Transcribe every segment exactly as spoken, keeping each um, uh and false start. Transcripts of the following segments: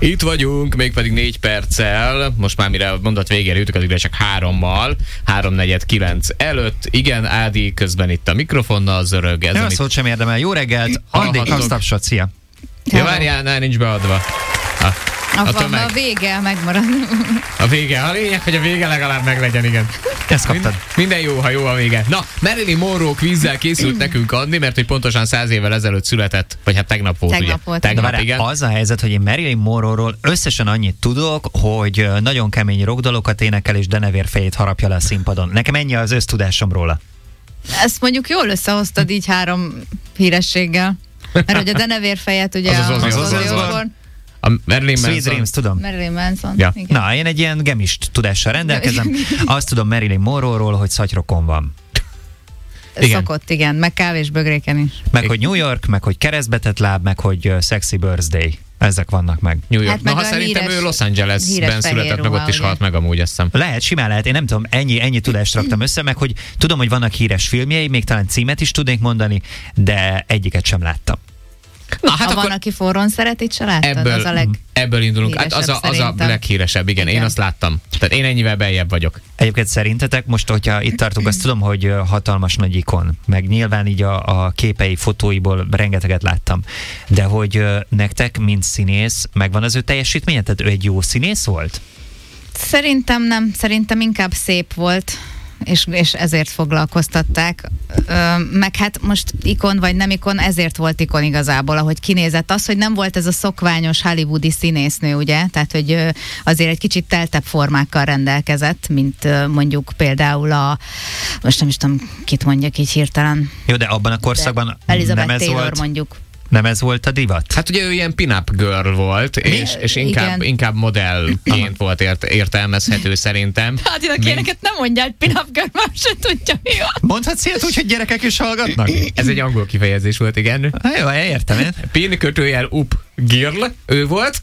Itt vagyunk, mégpedig négy perccel, most már mire mondat végére jutunk, addigra csak hárommal, háromnegyed kilenc előtt. Igen, Ádi közben itt a mikrofonnal zörög. Ez nem amit... szót sem érdemel. Jó reggelt, Andi, Kasztapsot, szia! Ja, várjál, ne, nincs beadva. A, a, a, a vége megmarad. A vége, a lényeg, hogy a vége legalább meglegyen, igen. Ezt kaptad. Mind, minden jó, ha jó a vége. Na, Marilyn Monroe kvízzel készült nekünk adni, mert hogy pontosan száz évvel ezelőtt született, vagy hát tegnap volt, tegnap ugye? Volt. Tegnap, várjál, igen. Az a helyzet, hogy én Marilyn Monroe-ról összesen annyit tudok, hogy nagyon kemény rockdalokat énekel, és denevér fejét harapja le a színpadon. Nekem ennyi az össztudásom róla. Ezt mondjuk jól összehoztad így három hírességgel. Mert hogy a denevér fejet ugye az az, az, az, az, az, az. A Marilyn Sweet Manson. Dreams, tudom. Marilyn Manson. Ja. Na, én egy ilyen gemist tudással rendelkezem. Azt tudom Marilyn Monroe-ról, hogy szatyrokon van. Igen. Szokott, igen. Meg kávésbögréken is. Meg, hogy New York, meg, hogy keresztbetett láb, meg, hogy uh, Sexy Birthday. Ezek vannak meg. New York. Hát Na, meg ha a szerintem híres- ő Los Angelesben született, meg ott is ugye? halt meg amúgy, azt hiszem. Lehet, simán lehet. Én nem tudom, ennyi, ennyi tudást raktam össze, meg hogy tudom, hogy vannak híres filmjei, még talán címet is tudnék mondani, de egyiket sem láttam. Na, hát Ha akkor van, aki forrón szeret, itt se láttad? ebből, Az a leg... ebből indulunk. Hát az a, az a szerintem. leghíresebb, igen, Igen. én azt láttam. Tehát én ennyivel beljebb vagyok. Egyébként szerintetek, most, hogyha itt tartunk, azt tudom, hogy ö, hatalmas nagy ikon, meg nyilván így a, a képei, fotóiból rengeteget láttam, de hogy ö, nektek, mint színész, megvan az ő teljesítménye? Tehát ő egy jó színész volt? Szerintem nem, szerintem inkább szép volt, és, és ezért foglalkoztatták. Ö, meg hát most ikon vagy nem ikon, ezért volt ikon igazából, ahogy kinézett. Az, hogy nem volt ez a szokványos hollywoodi színésznő, ugye? Tehát, hogy ö, azért egy kicsit teltebb formákkal rendelkezett, mint ö, mondjuk például a, most nem is tudom, kit mondjak így hirtelen. Jó, de abban a korszakban Elizabeth nem ez Taylor volt, mondjuk. nem ez volt a divat? Hát ugye ő ilyen pin-up girl volt, és, és inkább, Igen. inkább modellként volt ért, értelmezhető szerintem. Hát a kéneket nem mondja, hogy pin-up girl, már sem tudja, mi van. Mondhatsz ilyet úgy, hogy gyerekek is hallgatnak? Ez egy angol kifejezés volt, igen. Hát jó, értem én. Pin kötőjel up girl, ő volt.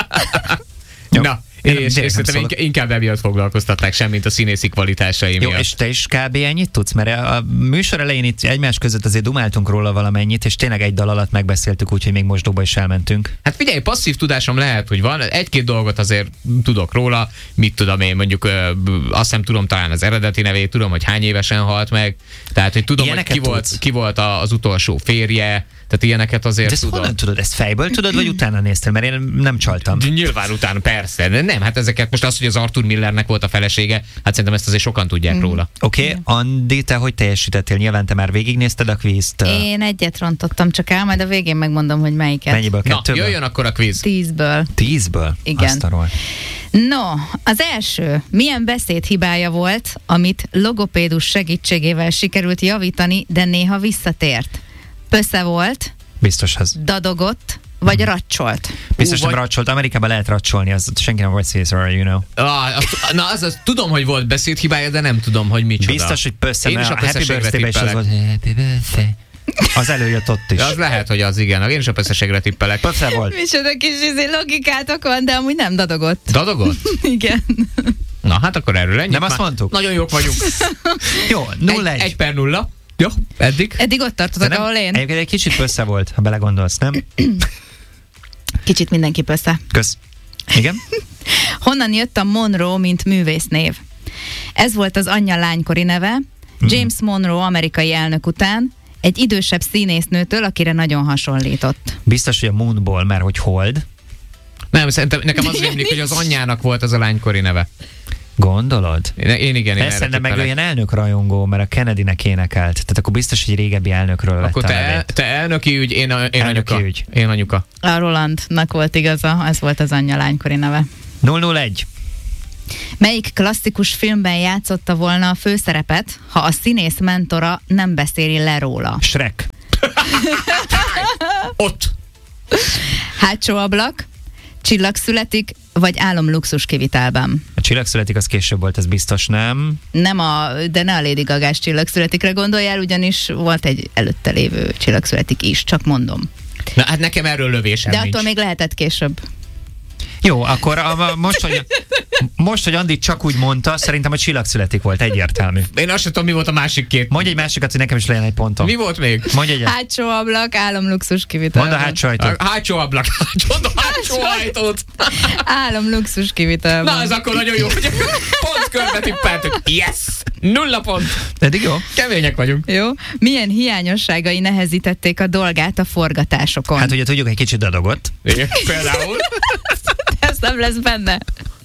Jó. Na, Én és, nem és szerintem szólok. inkább, inkább emiatt foglalkoztatták sem, mint a színészi kvalitásai Jó, miatt. és te is kb. Ennyit tudsz? Mert a műsor elején itt egymás között azért dumáltunk róla valamennyit, és tényleg egy dal alatt megbeszéltük, úgyhogy még mosdóba is elmentünk. Hát figyelj, passzív tudásom lehet, hogy van. Egy-két dolgot azért tudok róla. Mit tudom én, mondjuk ö, azt hiszem tudom talán az eredeti nevét, tudom, hogy hány évesen halt meg. Tehát, hogy tudom, Ilyeneket hogy ki volt, tudsz? ki volt a- az utolsó férje. Tehát ilyeneket azért De ezt tudom. honnan tudod? Ezt fejből tudod, vagy utána néztél? Mert én nem csaltam. De nyilván utána persze. De nem, hát ezeket most az, hogy az Arthur Millernek volt a felesége, hát szerintem ezt azért sokan tudják róla. Oké, okay. Andi, te hogy teljesítettél? Nyilván te már végignézted a kvízt. Én egyet rontottam csak el, majd a végén megmondom, hogy melyiket. Mennyiből? Na, Kettőből? jöjjön akkor a quiz. Tízből. Tízből? Igen. Azt a rohadt. No, az első, milyen beszédhibája volt, amit logopédus segítségével sikerült javítani, de néha visszatért? Pösze volt, Biztos az. dadogott, vagy racsolt? Biztos Ú, nem vagy- racsolt. Amerikában lehet racsolni, az senki nem volt szészre, you know. Ah, azt- na, az, az, tudom, hogy volt beszédhibája, de nem tudom, hogy micsoda. Biztos, hogy pösze, Én is mert a a Happy pösszeségre Birthday-ben is az tippelek. volt. Happy Birthday. Az előjött ott is. Az lehet, hogy az igen. Én is a pösszeségre tippelek. Pösze volt. Micsoda kis izé, logikátok van, de amúgy nem dadogott. Dadogott? Igen. Na, hát akkor erről ennyi. Nem azt mondtuk? Nagyon jók vagyunk. Jó, nulla egy, egy. egy per nulla. Jó, eddig. Eddig ott tartottak, De nem, ahol én. egyébként egy kicsit pösze volt, ha belegondolsz, nem? Kicsit mindenki pösze. Kösz. Igen? Honnan jött a Monroe, mint művésznév? Ez volt az anyja lánykori neve, James Monroe amerikai elnök után, egy idősebb színésznőtől, akire nagyon hasonlított. Biztos, hogy a Moonból, mert hogy hold. Nem, szerintem nekem az rémlik, hogy az anyjának volt az a lánykori neve. Gondolod? Én, én igen, én Persze, erre de meg tippelek. olyan elnökrajongó, mert a Kennedynek énekelt. Tehát akkor biztos, hogy régebbi elnökről Akkor vette a te, nevét. te elnöki ügy, én, a, én Elnöki anyuka. ügy. Én anyuka. A Rolandnak volt igaza, ez volt az anyja lánykori neve. nulla nulla egy. Melyik klasszikus filmben játszotta volna a főszerepet, ha a színész mentora nem beszéli le róla? Shrek. Ott. Hátsó ablak, csillag születik, vagy álom luxus kivitelben? A Csillag születik, az később volt, ez biztos nem. Nem a, de ne a Lady Gagás csillag születikre gondoljál, ugyanis volt egy előtte lévő csillag születik is, csak mondom. Na, hát nekem erről lövésem De nincs. attól még lehetett később. Jó, akkor a, a, most, hogy Most, hogy Andi csak úgy mondta, szerintem a csillagszületik volt, egyértelmű. Én azt sem tudom, mi volt a másik két. Mondj egy másikat, hogy nekem is legyen egy pontom. Mi volt még? Mondj egyet. Hátsó ablak, álomluxus kivitel. Mondd a hátsó ajtót. A hátsó ablak. Mondd a hátsó ajtót. Álomluxus kivitel. Na, ez akkor nagyon jó, hogy pont körbe tippeltük. Yes! Nulla pont. Eddig jó? Kemények vagyunk. Jó. Milyen hiányosságai nehezítették a dolgát a forgatásokon? Hát ugye tudjuk, egy kicsit dadogott. Igen, például. Ez nem lesz benne.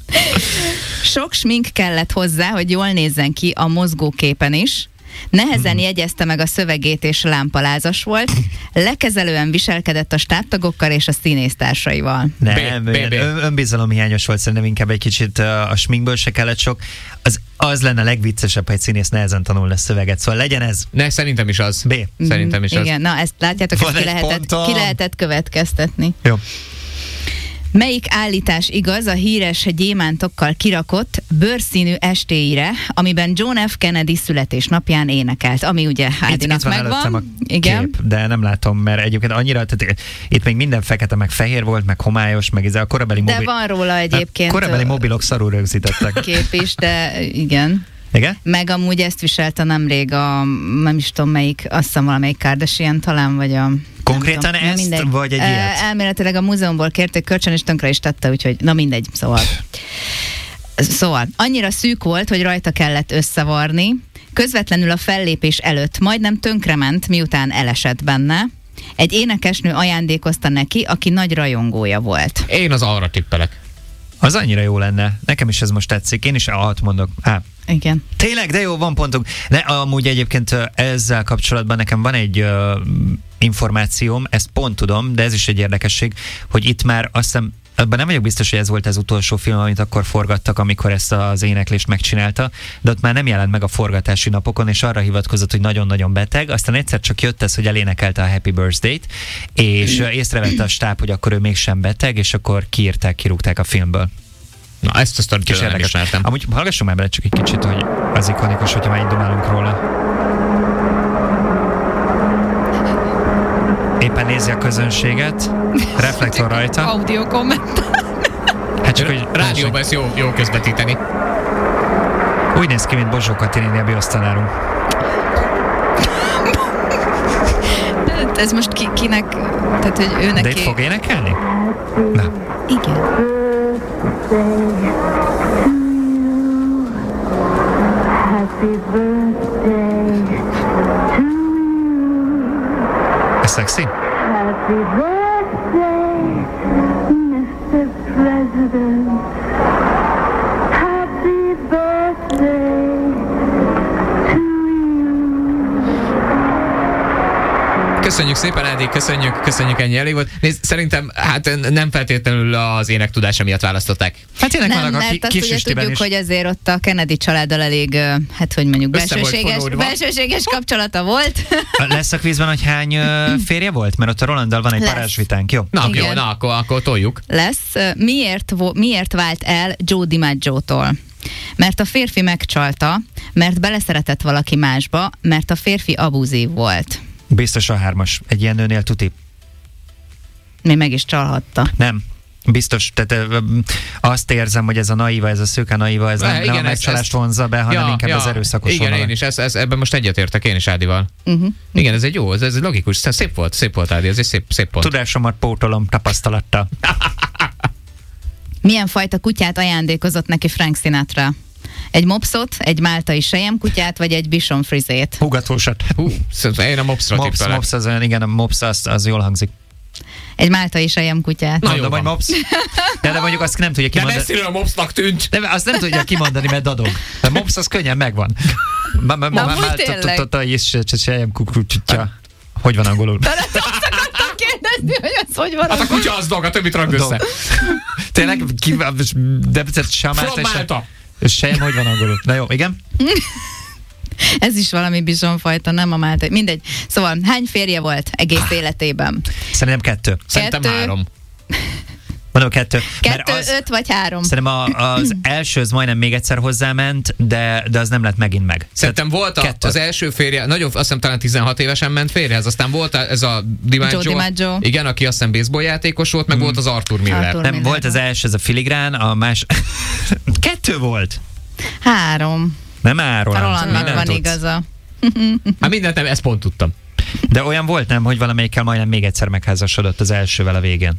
Sok smink kellett hozzá, hogy jól nézzen ki a mozgóképen is. Nehezen hmm. jegyezte meg a szövegét és lámpalázas volt. Lekezelően viselkedett a stábtagokkal és a színésztársaival. Nem, B, B, B. Ön, önbizalomhiányos volt, szerintem inkább egy kicsit a sminkből se kellett sok. Az, az lenne a legviccesebb, ha egy színész nehezen tanulna szöveget, szóval legyen ez. Ne, szerintem is az. B. Szerintem is az. Igen, na ezt látjátok, ezt ki lehetett, ki lehetett következtetni. Jó. Melyik állítás igaz a híres gyémántokkal kirakott bőrszínű estéire, amiben John F. Kennedy születésnapján énekelt, ami ugye Ádinak megvan. A Igen. Kép, de nem látom, mert egyébként annyira, tehát itt még minden fekete, meg fehér volt, meg homályos, meg ez a korabeli De mobil... van róla egyébként. A korabeli mobilok szarul rögzítettek. Kép is, de igen. Igen? Meg amúgy ezt viselte nemrég a, nem is tudom melyik, azt hiszem valamelyik Kardashian talán, vagy a... Konkrétan tudom, ezt, mindegy. vagy egy e, ilyet? Elméletileg a múzeumból kérték kölcsön, és tönkre is tette, úgyhogy na mindegy, szóval. Szóval, annyira szűk volt, hogy rajta kellett összevarni, közvetlenül a fellépés előtt majdnem tönkrement, miután elesett benne. Egy énekesnő ajándékozta neki, aki nagy rajongója volt. Én az arra tippelek. Az annyira jó lenne. Nekem is ez most tetszik. Én is A-t mondok. Á. Igen. Tényleg, de jó, van pontunk. De amúgy egyébként ezzel kapcsolatban nekem van egy uh, információm, ezt pont tudom, de ez is egy érdekesség, hogy itt már azt hiszem, abban nem vagyok biztos, hogy ez volt az utolsó film, amit akkor forgattak, amikor ezt az éneklést megcsinálta, de ott már nem jelent meg a forgatási napokon, és arra hivatkozott, hogy nagyon-nagyon beteg. Aztán egyszer csak jött ez, hogy elénekelte a Happy Birthday-t, és észrevette a stáb, hogy akkor ő mégsem beteg, és akkor kiírták, kirúgták a filmből. Na, ezt azt Kis nem ismertem. Amúgy hallgassunk már bele csak egy kicsit, hogy az ikonikus, hogyha már így dumálunk róla. Éppen nézi a közönséget, reflektor rajta. Audio komment. Hát csak, hogy rádióban ezt jó, jó közvetíteni. Úgy néz ki, mint Bozsó Katalin, a biosztanárunk. Ez most ki, kinek, tehát hogy ő neki... De itt fog énekelni? Na. Igen. Ez szexi? Happy birthday, mister President. Happy birthday to you. Köszönjük szépen, Ádi, köszönjük, köszönjük, ennyi elég volt. Nézd, szerintem hát nem feltétlenül az ének tudása miatt választották. Hát tényleg Nem, vannak a mert azt kis ugye üstiben tudjuk, is. hogy azért ott a Kennedy családdal elég, hát hogy mondjuk, Össze volt belsőséges, fonódva. belsőséges kapcsolata volt. Lesz a kvízben, hogy hány ö, férje volt? Mert ott a Rolanddal van egy Lesz. parázsvitánk, jó? Na, Igen. jó, na akkor, akkor toljuk. Lesz. Miért, vo- miért vált el Joe DiMaggio-tól? Mert a férfi megcsalta, mert beleszeretett valaki másba, mert a férfi abuzív volt. Biztos a hármas. Egy ilyen nőnél tuti. Még meg is csalhatta. Nem. Biztos, tehát ö, azt érzem, hogy ez a naíva, ez a szőke naíva, ez Ne, nem, igen, nem a ez- megcsalást ezt- vonzza be, hanem Ja, inkább ja, az erőszakos igen, vonala. én is, ez, ez, ebben most egyetértek én is Ádival. Uh-huh. Igen, ez egy jó, ez, ez logikus, szép volt, szép volt Ádi, ez egy szép, szép pont. Tudásomat pótolom tapasztalattal. Milyen fajta kutyát ajándékozott neki Frank Sinatra? Egy mopszot, egy máltai selyemkutyát, vagy egy bichon frizét? Húgatósat. Hú, én a mopsra Mops, tippelek. mops az olyan, igen, a mops az, az jól hangzik. Egy máltai selyemkutyát. Na, Mondom, jó hogy van. mops. De, de mondjuk azt nem tudja De kimondani. messziről a mopsnak tűnt. De azt nem tudja kimondani, mert dadog. A mops az könnyen megvan. amúgy tényleg. Hogy van angolul? Akartam kérdezni, hogy az hogy van. Hát a kutya az dolga, többit ragd össze. Tényleg, ki, de Samálta From Malta. és Sejem, hogy van angolul? Na jó, igen? Ez is valami bizonfajta, nem a máltai. Mindegy. Szóval hány férje volt egész életében? Szerintem kettő. Szerintem Kettő. három. Mondom kettő. Mert Kettő, az, öt vagy három? Szerintem a, az első az majdnem még egyszer hozzáment, de, de az nem lett megint meg. Szerintem volt a, kettő. az első férje, nagyon, azt hiszem talán tizenhat évesen ment férjehez, aztán volt a, ez a DiMaggio, Joe DiMaggio. igen, aki azt hiszem baseball játékos volt, meg volt az Arthur Miller. Arthur. Nem, Miller. volt az első, ez a filigrán, a más... Kettő Kettő volt. Három. Nem áron. A Rolandnak van igaza. Hát mindent nem, ezt pont tudtam. De olyan volt nem, hogy valamelyikkel majdnem még egyszer megházasodott az elsővel a végén.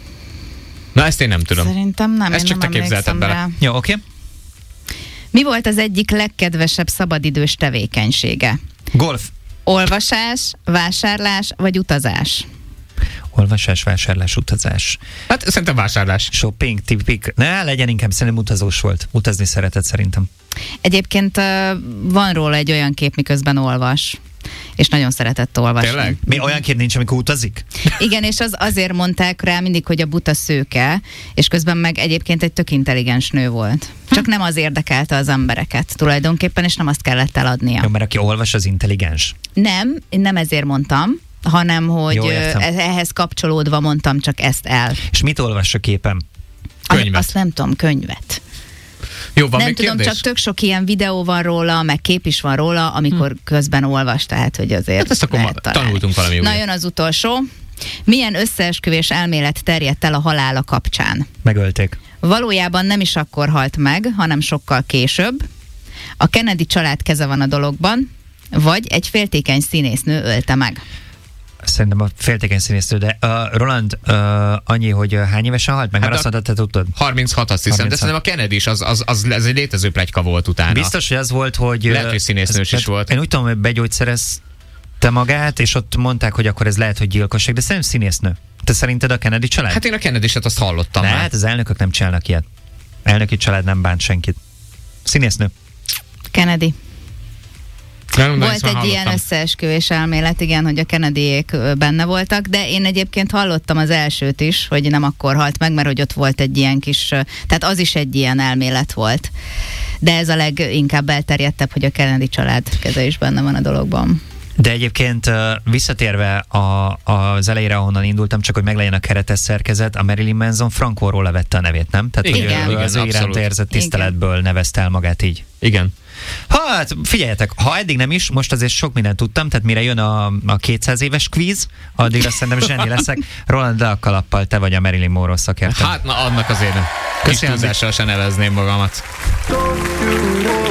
Na ezt én nem tudom. Szerintem nem, Ezt én csak nem te képzelted emlékszem bele. rá. Jó, oké. Okay. Mi volt az egyik legkedvesebb szabadidős tevékenysége? Golf. Olvasás, vásárlás vagy utazás? Olvasás, vásárlás, utazás. Hát szerintem vásárlás. Shopping, tipik. Ne, legyen inkább, szerintem utazós volt. Utazni szeretett szerintem. Egyébként uh, van róla egy olyan kép, miközben olvas. És nagyon szeretett olvasni. Tényleg? Mi olyan kép nincs, amikor utazik? Igen, és az azért mondták rá mindig, hogy a buta szőke, és közben meg egyébként egy tök intelligens nő volt. Csak nem az érdekelte az embereket tulajdonképpen, és nem azt kellett eladnia. Jó, mert aki olvas, az intelligens. Nem, én nem ezért mondtam, hanem hogy Jó, ö, értem. ehhez kapcsolódva mondtam csak ezt el. És mit olvas a képen? Könyvet. Azt nem tudom, könyvet. Jó, van nem még tudom, kérdés? csak tök sok ilyen videó van róla, meg kép is van róla, amikor hm. közben olvas, tehát hogy azért Hát ezt akkor lehet ma találni. tanultunk valami Na újat. jön az utolsó. Milyen összeesküvés elmélet terjedt el a halála kapcsán? Megölték. Valójában nem is akkor halt meg, hanem sokkal később. A Kennedy család keze van a dologban, vagy egy féltékeny színésznő ölte meg. Szerintem a féltékeny színésznő, de uh, Roland, uh, annyi, hogy uh, hány évesen halt meg? Hát Mert a- azt mondtad, te tudtad. harminchat azt hiszem, de harminchat. szerintem a Kennedy is, az, az, az, ez egy létező pletyka volt utána. Biztos, hogy az volt, hogy... Lehet, uh, hogy színésznős ez- is volt. Én úgy tudom, hogy begyógyszerezte magát, és ott mondták, hogy akkor ez lehet, hogy gyilkosság, de szerintem színésznő. Te szerinted a Kennedy család? Hát én a Kennedy-set azt hallottam ne, már. hát az elnökök nem csinálnak ilyet. Elnöki család nem bánt senkit. Színésznő. Kennedy. Nem, de Volt ezt már egy ilyen hallottam. összeesküvés elmélet, igen, hogy a Kennedyék ö, benne voltak, de én egyébként hallottam az elsőt is, hogy nem akkor halt meg, mert hogy ott volt egy ilyen kis, ö, tehát az is egy ilyen elmélet volt. De ez a leginkább elterjedtebb, hogy a Kennedy család keze is benne van a dologban. De egyébként uh, visszatérve a, az elejére, ahonnan indultam, csak hogy meglegyen a keretes szerkezet, a Marilyn Manson Frankóról levette a nevét, nem? Tehát Igen, hogy ő igen, az ő iránt abszolút. érzett tiszteletből nevezte el magát így. Igen. Hát figyeljetek, ha eddig nem is, most azért sok mindent tudtam, tehát mire jön a, a kétszáz éves kvíz, addigra szerintem zseni leszek. Roland, le a kalappal, te vagy a Marilyn Monroe szakértő. Hát na, annak azért nem. Kis Köszönöm. túlzással se nevezném magamat. Don't you know